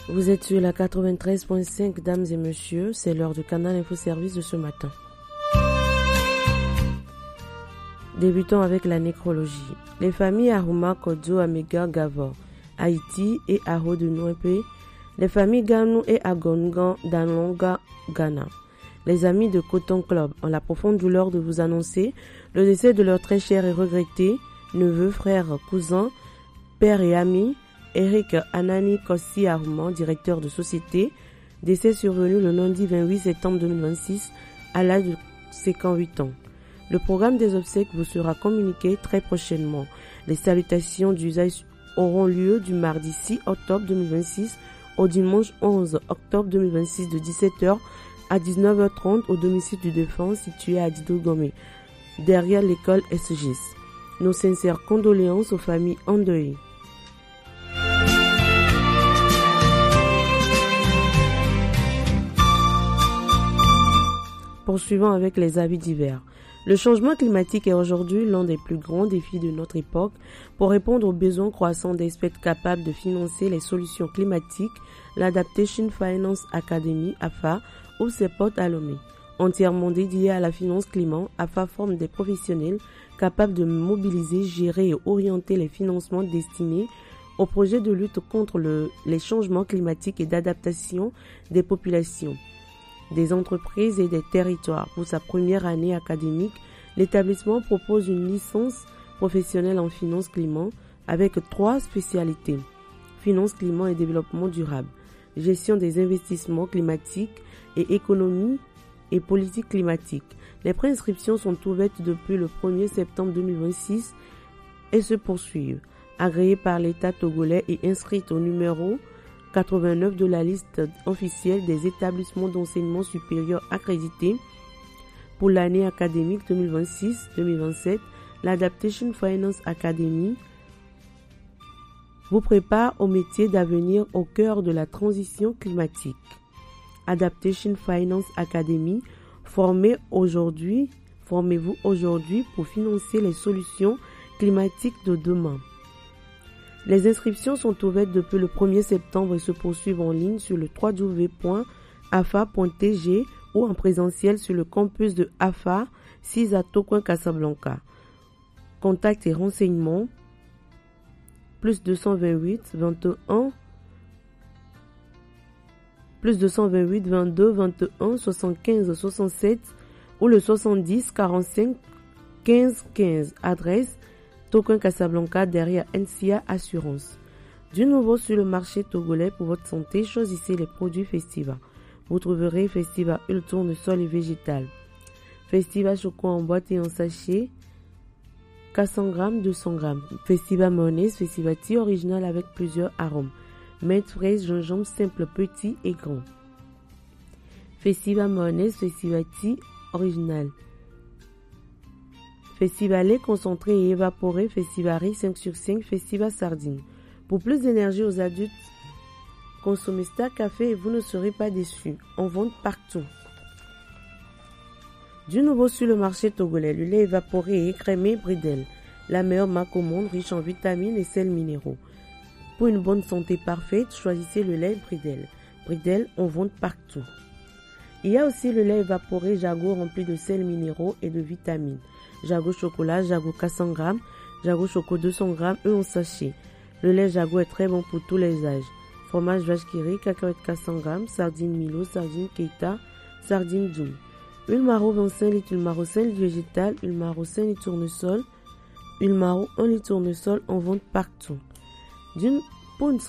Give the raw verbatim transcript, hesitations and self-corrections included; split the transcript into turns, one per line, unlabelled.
Vous êtes sur la quatre-vingt-treize virgule cinq, dames et messieurs, c'est l'heure du Canal Info Service de ce matin. Débutons avec la nécrologie. Les familles Aruma, Kodzo, Amega, Gavor, Haïti et Aho de Nouepé, les familles Ganou et Agongan d'Anonga, Ghana. Les amis de Coton Club ont la profonde douleur de vous annoncer le décès de leur très cher et regretté neveu, frère, cousin, père et ami, Eric Anani Kossi Aruma, directeur de société, décès survenu le lundi vingt-huit septembre deux mille vingt-six à l'âge de cinquante-huit ans. Le programme des obsèques vous sera communiqué très prochainement. Les salutations d'usage auront lieu du mardi six octobre deux mille vingt-six au dimanche onze octobre deux mille vingt-six de dix-sept heures à dix-neuf heures trente au domicile du défunt situé à Didogomé, derrière l'école S G I S. Nos sincères condoléances aux familles endeuillées. Poursuivons avec les avis divers. Le changement climatique est aujourd'hui l'un des plus grands défis de notre époque. Pour répondre aux besoins croissants d'experts capables de financer les solutions climatiques, l'Adaptation Finance Academy, A F A, ouvre ses portes à Lomé. Entièrement dédiée à la finance climat, A F A forme des professionnels capables de mobiliser, gérer et orienter les financements destinés aux projets de lutte contre le, les changements climatiques et d'adaptation des populations, des entreprises et des territoires. Pour sa première année académique, l'établissement propose une licence professionnelle en finance climat avec trois spécialités: finance climat et développement durable, gestion des investissements climatiques et économie et politique climatique. Les préinscriptions sont ouvertes depuis le premier septembre deux mille vingt-six et se poursuivent. Agréée par l'État togolais et inscrite au numéro quatre-vingt-neuf de la liste officielle des établissements d'enseignement supérieur accrédités pour l'année académique deux mille vingt-six deux mille vingt-sept, l'Adaptation Finance Academy vous prépare au métier d'avenir au cœur de la transition climatique. Adaptation Finance Academy, formez aujourd'hui, formez-vous aujourd'hui pour financer les solutions climatiques de demain. Les inscriptions sont ouvertes depuis le premier septembre et se poursuivent en ligne sur le w w w point a f a point t g ou en présentiel sur le campus de A F A, six à Tocoin Casablanca. Contacts et renseignements plus deux cent vingt-huit vingt et un plus deux cent vingt-huit vingt-deux vingt et un soixante-quinze soixante-sept ou le soixante-dix quarante-cinq quinze quinze. Adresse Tocoin Casablanca derrière N C A Assurance. Du nouveau sur le marché togolais pour votre santé, choisissez les produits Festiva. Vous trouverez Festiva huile tournesol et végétal, Festiva choco en boîte et en sachet, quatre cents grammes, deux cents grammes, Festiva mayonnaise, Festiva tea original avec plusieurs arômes, menthe, fraise, gingembre simple, petit et grand, Festiva mayonnaise, Festiva tea original, Festiva lait concentré et évaporé, Festiva riz cinq sur cinq, Festiva sardine. Pour plus d'énergie aux adultes, consommez Star Café et vous ne serez pas déçus. On vend partout. Du nouveau sur le marché togolais, le lait évaporé et écrémé Bridel, la meilleure marque au monde, riche en vitamines et sels minéraux. Pour une bonne santé parfaite, choisissez le lait Bridel. Bridel, on vend partout. Il y a aussi le lait évaporé Jago rempli de sels minéraux et de vitamines. Jago chocolat, Jago quatre cents grammes, Jago choco deux cents grammes, eux en sachet. Le lait Jago est très bon pour tous les âges. Fromage vache qui rit, cacahuètes quatre cents grammes, sardines Milo, sardines Keita, sardines Doux. Huile Maro vingt-cinq litres, huile Maro cinq litres végétal, huile Maro cinq litres tournesol, huile Maro un litre tournesol en vente partout. D'une, pour une